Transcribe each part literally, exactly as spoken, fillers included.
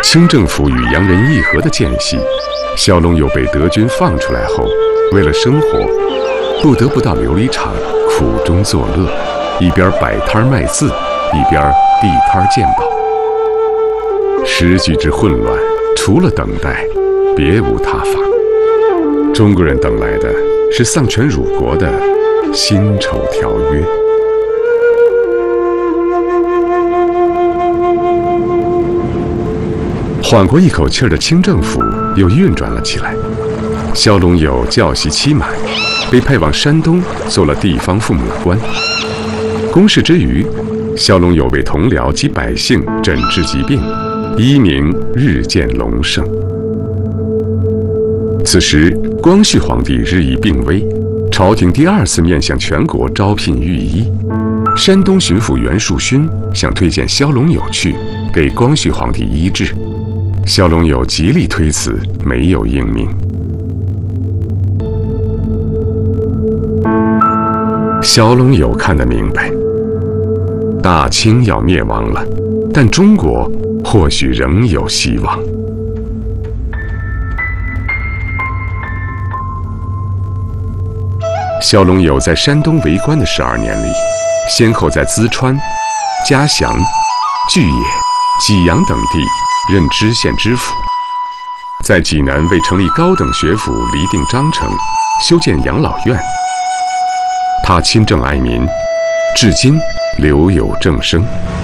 清政府与洋人议和的间隙，萧龙友被德军放出来后，为了生活，不得不到琉璃厂苦中作乐，一边摆摊卖字，一边地摊鉴宝。时局之混乱，除了等待，别无他法。中国人等来的是丧权辱国的辛丑条约。缓过一口气儿的清政府又运转了起来。萧龙友教习期满，被派往山东做了地方父母官。公事之余，萧龙友为同僚及百姓诊治疾病，医名日渐隆盛。此时，光绪皇帝日益病危，朝廷第二次面向全国招聘御医。山东巡抚袁树勋想推荐萧龙友去给光绪皇帝医治，萧龙友极力推辞，没有应命。萧龙友看得明白，大清要灭亡了，但中国或许仍有希望。萧龙友在山东为官的十二年里，先后在淄川、嘉祥、巨野、济阳等地任知县知府，在济南为成立高等学府厘定章程，修建养老院。他亲政爱民，至今留有正声。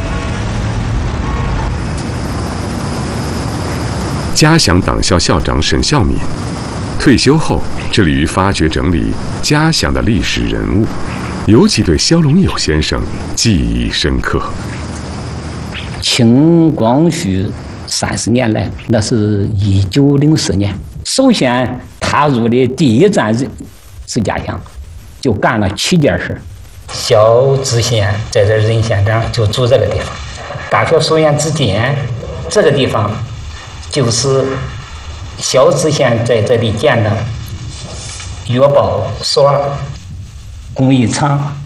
嘉祥党校校长沈孝敏退休后，致力于发掘整理嘉祥的历史人物，尤其对萧龙友先生记忆深刻。 清光绪三十年来，那是一九零四年，首先踏入的第一站是是嘉祥，就干了七件事。萧知县在这任县长就住这个地方，大学书院之间这个地方就是萧知县在这里建的药报所、工艺厂、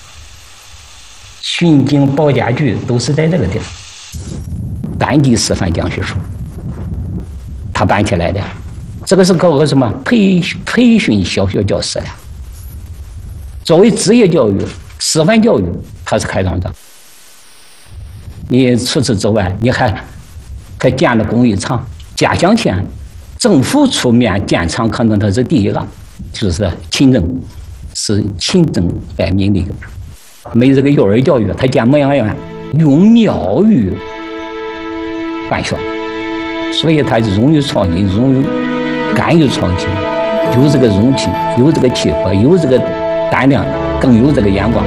巡警保家局，都是在这个地方。单地师范讲学术，他办起来的，这个是搞个什么培培训小学教师的。作为职业教育、师范教育，他是开创者。你除此之外，你还还建了工艺厂。嘉祥县政府出面建厂，可能他是第一个，就是勤政，是勤政爱民的一个。没这个幼儿教育，他建牧羊院，用庙宇办学，所以他勇于创新，勇于敢于创新，有这个勇气，有这个气魄，有这个胆量，更有这个眼光。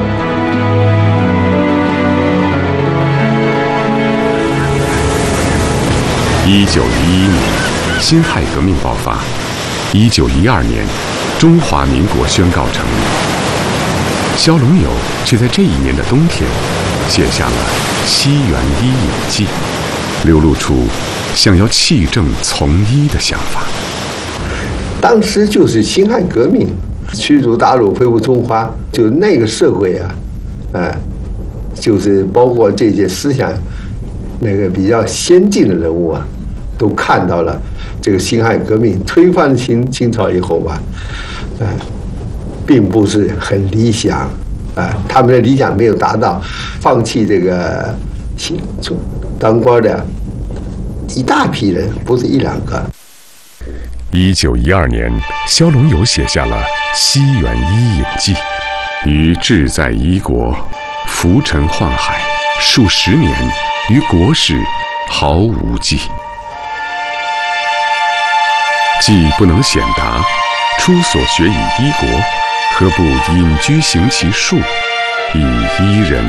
一九一一年，辛亥革命爆发。一九一二年，中华民国宣告成立。萧龙友却在这一年的冬天，写下了《西园医隐记》，流露出想要弃政从医的想法。 当时就是辛亥革命，驱逐鞑虏，恢复中华，就那个社会啊，哎，就是包括这些思想，那个比较先进的人物啊，都看到了这个辛亥革命推翻清清朝以后吧，哎，并不是很理想，哎，他们的理想没有达到，放弃这个当官的一大批人，不是一两个。 一九一二年，萧龙友写下了《西园医隐记》，于志在医国，浮沉宦海数十年，于国事毫无记。既不能显达，出所学以医国，何不隐居行其术，以医人？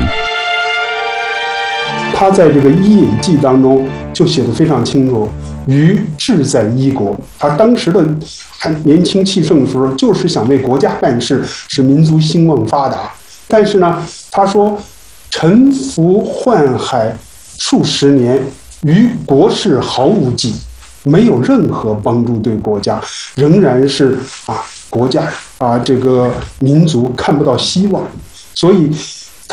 他在这个《医隐记》当中就写得非常清楚，于志在医国。他当时的还年轻气盛的时候，就是想为国家办事，使民族兴旺发达。但是呢，他说沉浮宦海数十年，于国事毫无记，没有任何帮助对国家，仍然是啊国家啊这个民族看不到希望。所以